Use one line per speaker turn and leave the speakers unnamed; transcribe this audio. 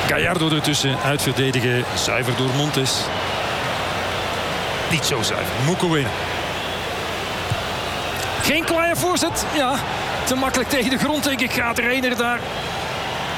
Gallardo ertussen uitverdedigen. Zuiver door Montes. Niet zo zuiver. Mukwege. Geen klaaie voorzet. Ja, te makkelijk tegen de grond denk ik. Gaat er een er daar.